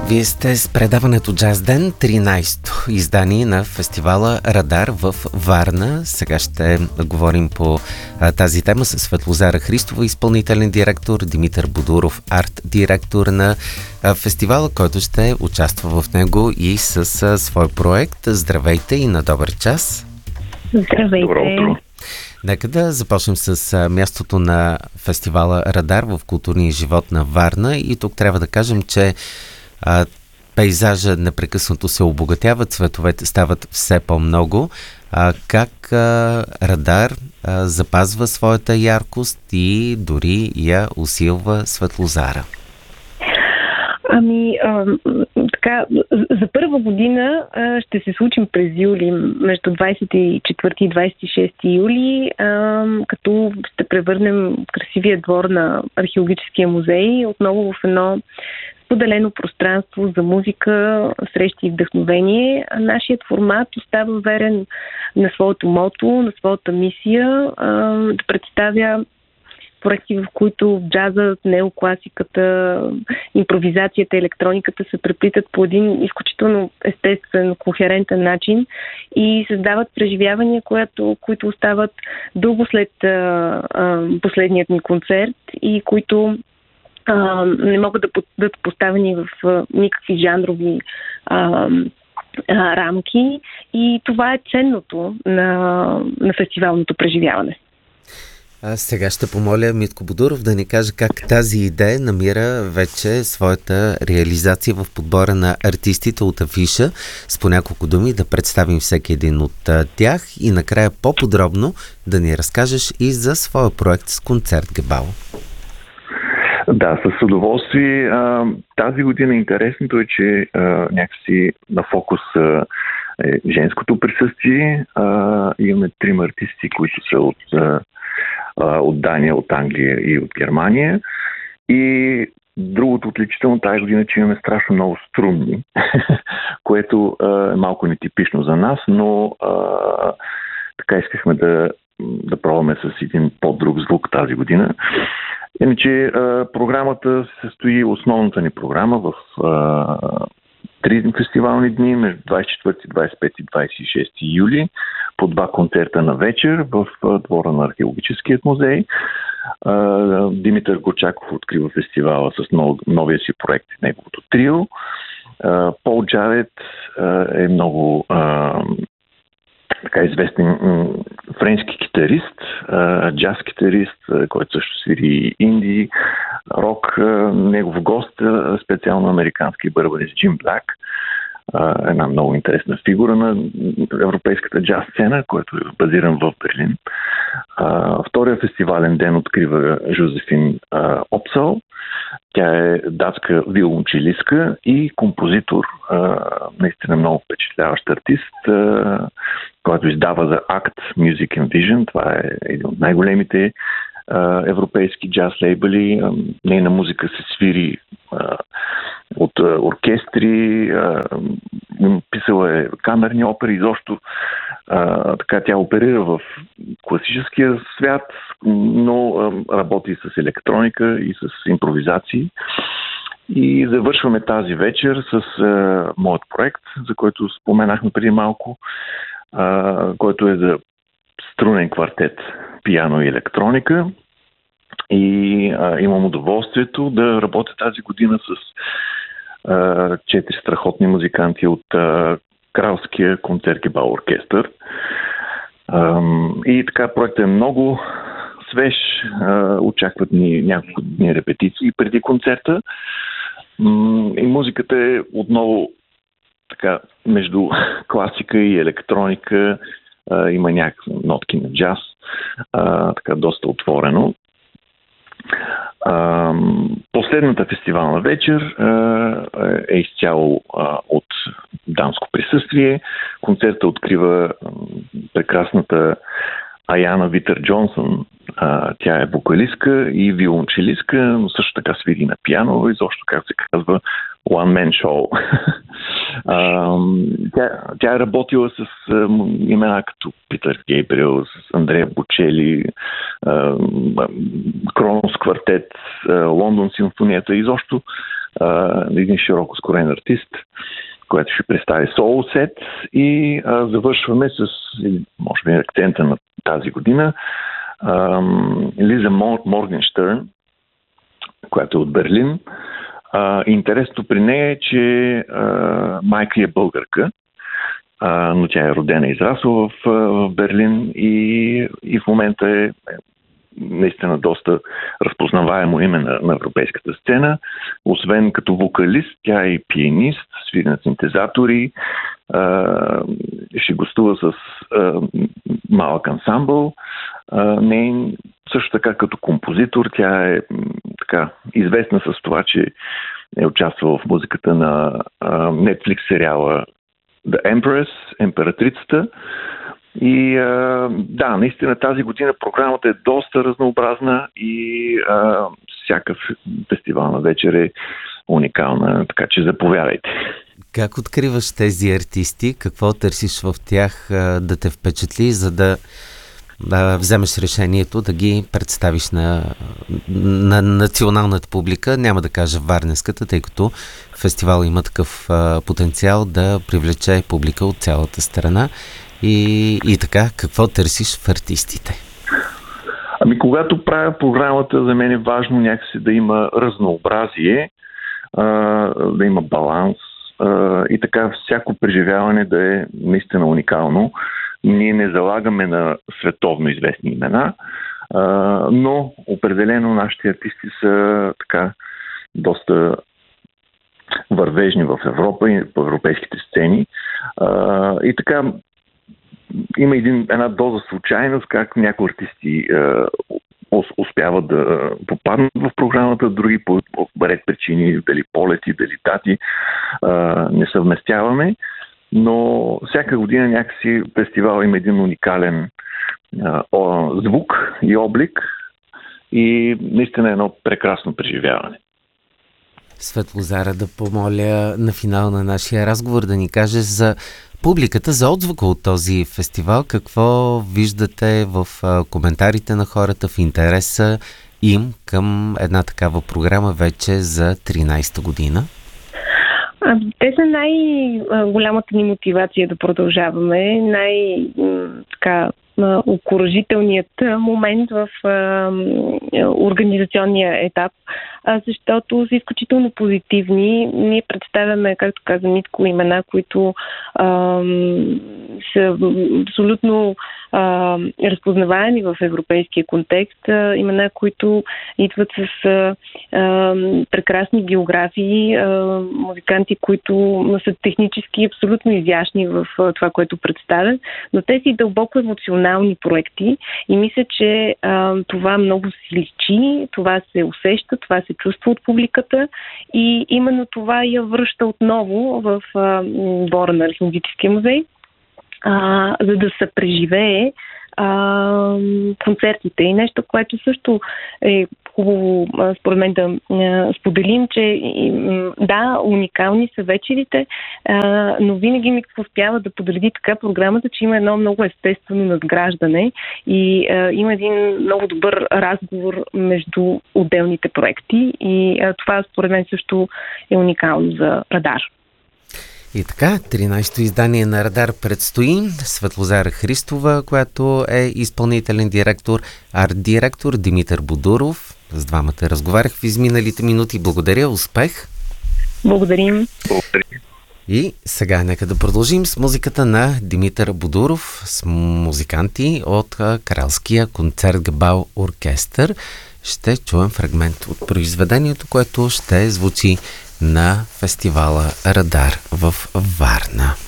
Вие сте с предаването Джаз Ден, 13-то издание на фестивала Радар в Варна. Сега ще говорим по тази тема с Светлозара Христова, изпълнителен директор, Димитър Бодуров, арт-директор на фестивала, който ще участва в него и с свой проект. Здравейте и на добър час! Здравейте! Добро утро! Нека да започнем с мястото на фестивала Радар в културния живот на Варна. И тук трябва да кажем, че пейзажа непрекъснато се обогатява, цветовете стават все по-много. Как Радар запазва своята яркост и дори я усилва Светлозара? Така, за първа година ще се случим през юли, между 24 и 26 юли, като ще превърнем красивия двор на археологическия музей отново в едно споделено пространство за музика, срещи и вдъхновение. Нашият формат остава верен на своето мото, на своята мисия, да представя проекти, в които джазът, неокласиката, импровизацията, електрониката се преплитат по един изключително естествен, кохерентен начин и създават преживявания, които остават дълго след последният ни концерт и които не могат да бъдат поставени в никакви жанрови рамки. И това е ценното на фестивалното преживяване. Сега ще помоля Митко Бодуров да ни каже как тази идея намира вече своята реализация в подбора на артистите от афиша. С по няколко думи да представим всеки един от тях и накрая по-подробно да ни разкажеш и за своя проект с концерт Гебало. Да, със удоволствие. Тази година интересното е, че някакси на фокус е женското присъствие. Имаме 3 артисти, които са от Дания, от Англия и от Германия. И другото отличително тази година, че имаме страшно много струнни, което е малко нетипично за нас, но така искахме да пробваме с един по-друг звук тази година. Иначе програмата се състои, основната ни програма в 3 фестивални дни, между 24, 25 и 26 юли, по 2 концерта на вечер в двора на археологическият музей. Димитър Горчаков открива фестивала с новия си проект, неговото трио. Пол Джаред е много така известен френски китарист, джаз китарист, който също свири инди, рок. Негов гост, специално американски бърбарист Джим Блак, една много интересна фигура на европейската джаз сцена, който е базиран в Берлин. Втория фестивален ден открива Жозефин Опсал. Тя е датска виолончелистка и композитор, наистина много впечатляващ артист, който издава за Act Music and Vision. Това е един от най-големите европейски джаз лейбъли. Нейна музика се свири от оркестри, писала е камерни опери, изобщо така тя оперира в класическия свят, но работи с електроника и с импровизации. И завършваме тази вечер с моят проект, за който споменахме преди малко, който е за струнен квартет, пиано и електроника. И имам удоволствието да работя тази година с 4 страхотни музиканти от Кралския концерт Гебал оркестър. И така проектът е много свеж. Очакват ни няколко дни репетиции преди концерта. И музиката е отново така между класика и електроника. Има някакви нотки на джаз. Така доста отворено. Последната фестивална вечер е изцяло от данско присъствие. Концерта открива прекрасната Аяна Витър Джонсън. Тя е вокалистка и виолончелистка, но също така свири на пиано и защо, както се казва, one man show. Тя е работила с имена като Питър Гейбриел, с Андрея Бочели, Кронос квартет, Лондон симфонията и защо един широко скорен артист, който ще представи соло сет и завършваме с, може би, акцента на тази година, Лиза Моргенштерн, която е от Берлин. Интересното при нея е, че майка е българка, но тя е родена и израсла в Берлин и в момента е наистина доста разпознаваемо име на европейската сцена. Освен като вокалист, тя е и пианист, свири на синтезатори, ще гостува с малък ансамбъл. Също така като композитор, тя е така известна с това, че е участвала в музиката на Netflix сериала The Empress, Императрицата. И да, наистина тази година програмата е доста разнообразна и всяка фестивална вечер е уникална, така че заповядайте. Как откриваш тези артисти? Какво търсиш в тях да те впечатли, за да вземеш решението да ги представиш на националната публика? Няма да кажа варненската, тъй като фестивал има такъв потенциал да привлече публика от цялата страна. И така, какво търсиш в артистите? Когато правя програмата, за мен е важно някакси да има разнообразие, да има баланс и така всяко преживяване да е наистина уникално. Ние не залагаме на световно известни имена, но определено нашите артисти са така доста вървежни в Европа и по европейските сцени. И така има една доза случайност, как някои артисти успяват да попаднат в програмата, други по ред причини, дали полети, дали дати, не съвместяваме. Но всяка година някакси фестивал има един уникален звук и облик и наистина едно прекрасно преживяване. Светлозара, да помоля на финал на нашия разговор да ни каже за публиката, за отзвука от този фестивал. Какво виждате в коментарите на хората, в интереса им към една такава програма вече за 13-та година? Те са най-голямата ни мотивация да продължаваме, окуражителният момент в организационния етап, защото са изключително позитивни. Ние представяме, както каза Митко, имена, които са абсолютно разпознаваеми в европейския контекст, имена, които идват с прекрасни биографии, музиканти, които са технически абсолютно изящни в това, което представят, но те си дълбоко емоционални проекти и мисля, че това много се личи, това се усеща, това се чувства от публиката и именно това я връща отново в двора на Археологическия музей, за да се преживее концертите. И нещо, което също е хубаво според мен да споделим, че да, уникални са вечерите, но винаги ми успява да подреди така програмата, че има едно много естествено надграждане и има един много добър разговор между отделните проекти и това според мен също е уникално за Радар. И така, 13-то издание на Радар предстои. Светлозара Христова, която е изпълнителен директор, арт-директор Димитър Бодуров. С двамата разговарях в изминалите минути. Благодаря, успех! Благодарим! И сега нека да продължим с музиката на Димитър Бодуров, с музиканти от Кралския концерт-габал оркестър. Ще чуем фрагмент от произведението, което ще звучи на фестивала Радар в Варна.